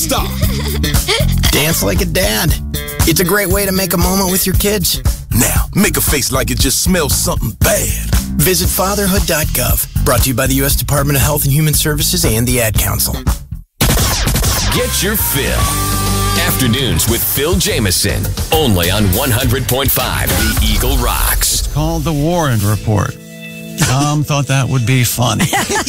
Stop. Dance like a dad. It's a great way to make a moment with your kids. Now, make a face like it just smells something bad. Visit fatherhood.gov. Brought to you by the U.S. Department of Health and Human Services and the Ad Council. Get your fill. Afternoons with Phil Jameson. Only on 100.5 The Eagle Rocks. It's called The Warren Report. Tom thought that would be funny.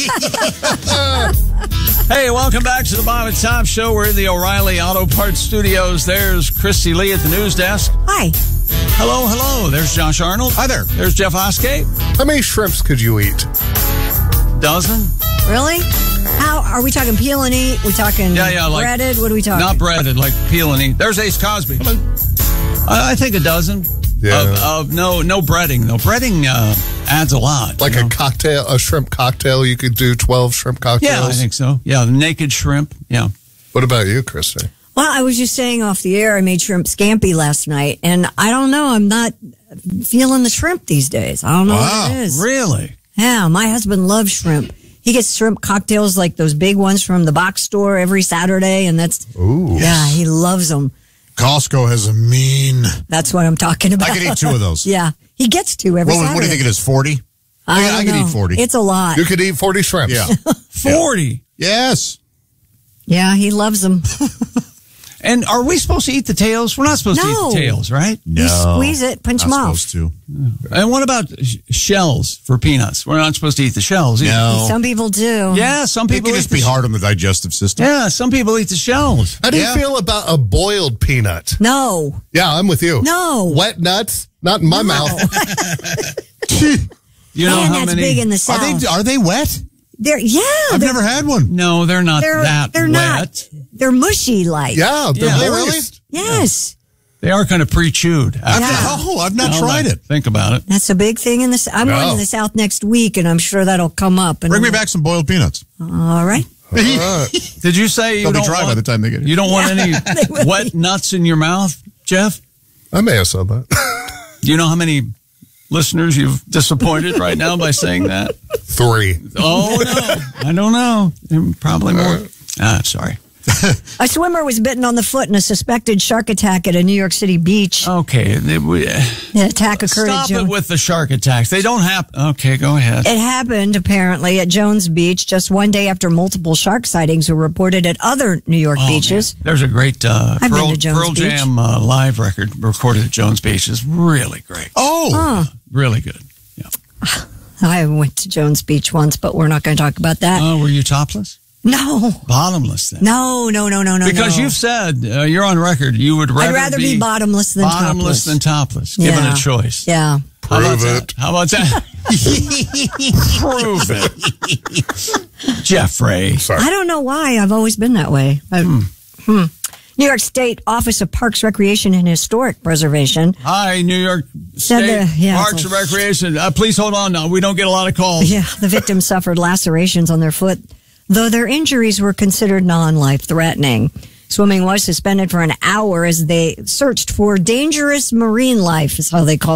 Hey, welcome back to the Bob and Tom Show. We're in the O'Reilly Auto Parts Studios. There's Christy Lee at the news desk. Hi. Hello, hello. There's Josh Arnold. Hi there. There's Jeff Oskay. How many shrimps could you eat? Dozen? Really? How are we talking peel and eat? We talking like breaded? What are we talking? Not breaded, like peel and eat. There's Ace Cosby. I think a dozen. Yeah. No breading though. Breading adds a lot. Like a cocktail, a shrimp cocktail. You could do 12 shrimp cocktails. Yeah, I think so. Yeah, naked shrimp. Yeah. What about you, Christy? Well, I was just saying off the air, I made shrimp scampi last night, and I don't know. I'm not feeling the shrimp these days. I don't know what it is. Really? Yeah, my husband loves shrimp. He gets shrimp cocktails like those big ones from the box store every Saturday, and that's he loves them. Costco has a mean. That's what I'm talking about. I could eat 2 of those. Yeah, he gets 2 every Saturday. What do you think it is? 40? I could eat 40. It's a lot. You could eat 40 shrimps. Yeah. 40. Yes. Yeah, he loves them. And are we supposed to eat the tails? We're not supposed to eat the tails, right? No. You squeeze it, punch them off. Supposed to. And what about shells for peanuts? We're not supposed to eat the shells either. No. Some people do. Yeah, some It people can just be hard on the digestive system. Yeah, some people eat the shells. How do you feel about a boiled peanut? No. Yeah, I'm with you. No. Wet nuts? Not in my mouth. You know And how that's many? big in the South. Are they wet? I've never had one. No, they're not They're that not. wet. They're mushy like. Yeah, they're moist. Yes. They are kind of pre-chewed. I've not tried it. Think about it. That's a big thing in the. I'm going to the South next week, and I'm sure that'll come up. And Bring me back some boiled peanuts. All right. Did you say you They'll be don't dry want, by the time they get here. You don't want any wet nuts in your mouth, Jeff? I may have said that. Do you know how many listeners you've disappointed right now by saying that? 3. Oh, no. I don't know. Probably more. Sorry. A swimmer was bitten on the foot in a suspected shark attack at a New York City beach. Okay. The attack occurred Stop at it with the shark attacks. They don't happen. Okay, go ahead. It happened, apparently, at Jones Beach just one day after multiple shark sightings were reported at other New York beaches. Man. There's a great I've been to Jones Pearl Beach. Jam live record recorded at Jones Beach. It's really great. Really good. Yeah. I went to Jones Beach once, but we're not going to talk about that. Were you topless? No. Bottomless then? No. Because you've said, you're on record, you would rather be bottomless than topless. Bottomless than topless, given a choice. Yeah. Prove it. How about that? Prove it. Jeffrey. Sorry. I don't know why. I've always been that way. New York State Office of Parks, Recreation, and Historic Preservation. Hi, New York State Parks and Recreation. Please hold on now. We don't get a lot of calls. Yeah, the victims suffered lacerations on their foot, though their injuries were considered non-life-threatening. Swimming was suspended for an hour as they searched for dangerous marine life, is how they call